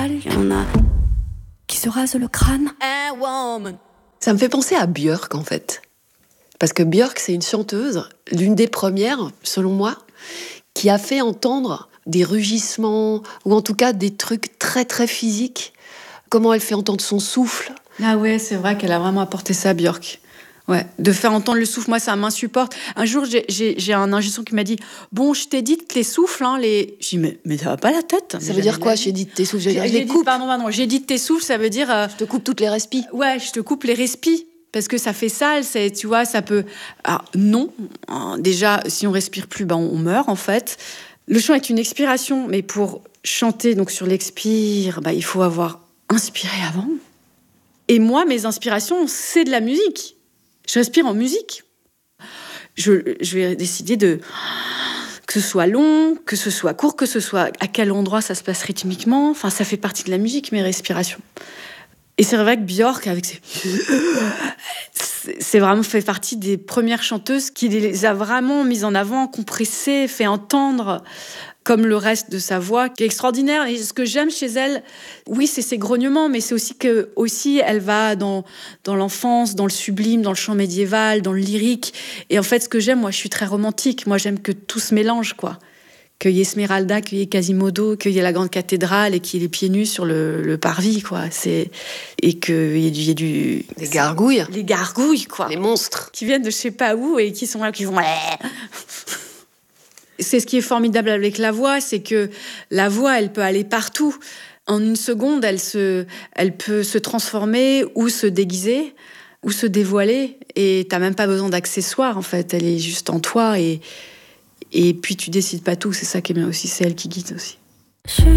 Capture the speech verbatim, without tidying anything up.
poils, il y en a qui se rasent le crâne. Ça me fait penser à Björk, en fait. Parce que Björk, c'est une chanteuse, l'une des premières, selon moi, qui a fait entendre des rugissements, ou en tout cas des trucs très très physiques. Comment elle fait entendre son souffle. Ah ouais, c'est vrai qu'elle a vraiment apporté ça, Björk. Ouais, de faire entendre le souffle, moi ça m'insupporte. Un jour, j'ai, j'ai, j'ai un ingé son qui m'a dit « Bon, je t'ai dit que les souffles, hein, les... » J'ai dit mais, « Mais ça va pas la tête ?» Ça veut dire quoi, j'ai dit tes souffles? J'ai, j'ai dit, pardon, pardon, j'ai dit tes souffles, ça veut dire... Euh, je te coupe toutes les respis. Ouais, je te coupe les respis. Parce que ça fait sale, c'est, tu vois, ça peut... Alors, non, déjà, si on respire plus, ben, on meurt, en fait. Le chant est une expiration, mais pour chanter donc sur l'expire, ben, il faut avoir inspiré avant. Et moi, mes inspirations, c'est de la musique. Je respire en musique. Je, je vais décider de... Que ce soit long, que ce soit court, que ce soit à quel endroit ça se passe rythmiquement. Enfin, ça fait partie de la musique, mes respirations. Et c'est vrai que Björk, avec ses... c'est vraiment fait partie des premières chanteuses qui les a vraiment mises en avant, compressées, fait entendre, comme le reste de sa voix, qui est extraordinaire. Et ce que j'aime chez elle, oui, c'est ses grognements, mais c'est aussi que aussi elle va dans, dans l'enfance, dans le sublime, dans le chant médiéval, dans le lyrique. Et en fait, ce que j'aime, moi, je suis très romantique. Moi, j'aime que tout se mélange, quoi. Qu'il y ait Esmeralda, qu'il y ait Quasimodo, qu'il y ait la grande cathédrale et qu'il y ait les pieds nus sur le, le parvis, quoi. C'est... Et qu'il y ait du... Y ait du... Les gargouilles. Les gargouilles, quoi. Les monstres. Qui viennent de je sais pas où et qui sont là, qui vont... C'est ce qui est formidable avec la voix, c'est que la voix, elle peut aller partout. En une seconde, elle, se... elle peut se transformer ou se déguiser ou se dévoiler. Et t'as même pas besoin d'accessoires, en fait. Elle est juste en toi et... Et puis tu décides pas tout, c'est ça qui est bien aussi, c'est elle qui guide aussi. Je suis